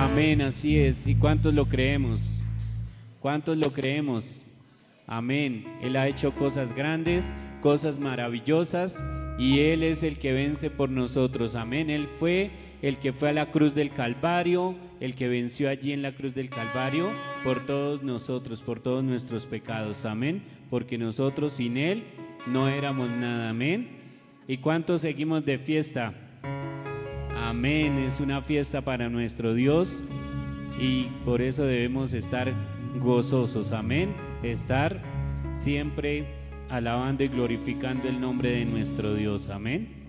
Amén, así es. ¿Y cuántos lo creemos? ¿Cuántos lo creemos? Amén. Él ha hecho cosas grandes, cosas maravillosas, y Él es el que vence por nosotros. Amén. Él fue el que fue a la cruz del Calvario, el que venció allí en la cruz del Calvario por todos nosotros, por todos nuestros pecados. Amén. Porque nosotros sin Él no éramos nada. Amén. ¿Y cuántos seguimos de fiesta? Amén. Es una fiesta para nuestro Dios y por eso debemos estar gozosos. Amén. Estar siempre alabando y glorificando el nombre de nuestro Dios. Amén.